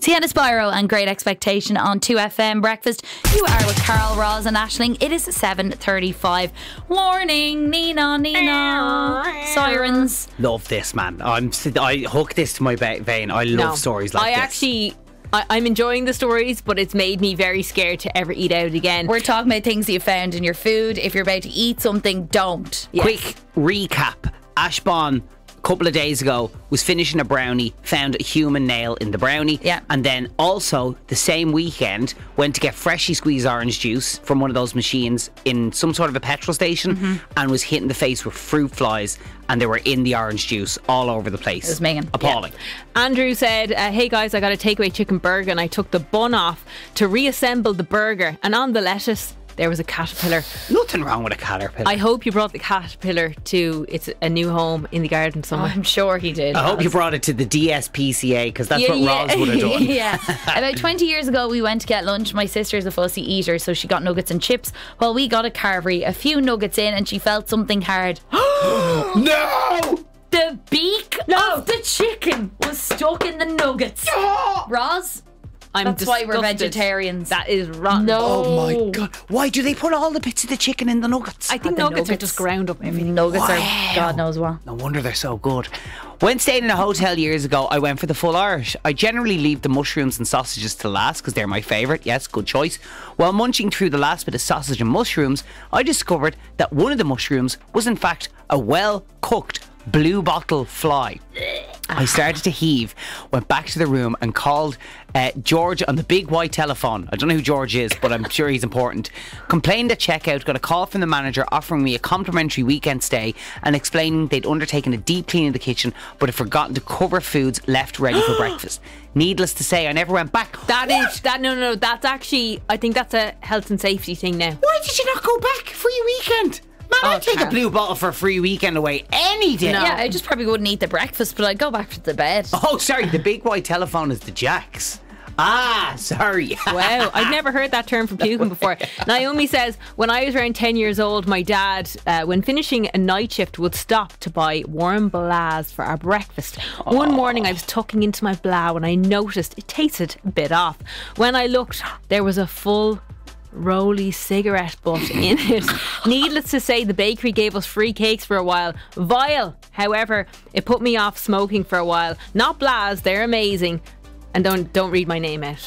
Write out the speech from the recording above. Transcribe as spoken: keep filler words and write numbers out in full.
Sienna Spyro and Great Expectation on two F M Breakfast. You are with Carl, Roz and Aisling. It is seven thirty-five. Warning, Nina, Nina. Sirens. Love this, man. I'm, I hook this to my vein. I love No, stories like I this. actually... I, I'm enjoying the stories, but it's made me very scared to ever eat out again. We're talking about things you found in your food. If you're about to eat something, don't. Yes. Quick recap. Ashbon, a couple of days ago, was finishing a brownie, found a human nail in the brownie. Yeah. And then also, the same weekend, went to get freshly squeezed orange juice from one of those machines in some sort of a petrol station, Mm-hmm. and was hit in the face with fruit flies, and they were in the orange juice all over the place. It was minging. Appalling. Andrew said, uh, hey guys, I got a takeaway chicken burger and I took the bun off to reassemble the burger, and on the lettuce there was a caterpillar. Nothing wrong with a caterpillar. I hope you brought the caterpillar to its a new home in the garden Oh, somewhere. I'm sure he did. I hope you brought it to the D S P C A, because that's Yeah, what yeah. Roz would have done. Yeah. About twenty years ago, we went to get lunch. My sister's a fussy eater, so she got nuggets and chips. While we got a carvery, a few nuggets in, and she felt something hard. No! The beak of the chicken was stuck in the nuggets. Roz, I'm that's why we're disgusted. vegetarians. That is rotten. No. Oh my god. Why do they put all the bits of the chicken in the nuggets? I think the nuggets, are nuggets. just ground up everything. Nuggets Wow. are God knows what. No wonder they're so good. When staying in a hotel years ago, I went for the full Irish. I generally leave the mushrooms and sausages to last because they're my favourite. Yes, good choice. While munching through the last bit of sausage and mushrooms, I discovered that one of the mushrooms was in fact a well-cooked blue bottle fly. I started to heave, went back to the room and called uh, George on the big white telephone. I don't know who George is, but I'm sure he's important. Complained at checkout, got a call from the manager offering me a complimentary weekend stay and explaining they'd undertaken a deep clean of the kitchen but had forgotten to cover foods left ready for breakfast. Needless to say, I never went back. That is that no no no that's actually, I think that's a health and safety thing now. Why did you not go back? Free weekend. Man, Oh, I'd take a Carl. blue bottle for a free weekend away any day. No. Yeah, I just probably wouldn't eat the breakfast, but I'd go back to the bed. Oh, sorry, the big white telephone is the Jacks. Ah, sorry. Wow, I'd never heard that term from puking before. Naomi says, when I was around ten years old, my dad, uh, when finishing a night shift, would stop to buy warm blahs for our breakfast. One morning I was tucking into my blah when I noticed it tasted a bit off. When I looked, there was a full Rolly cigarette butt in it. Needless to say, the bakery gave us free cakes for a while. Vile. However, it put me off smoking for a while. Not blahs, they're amazing. And don't don't read my name out.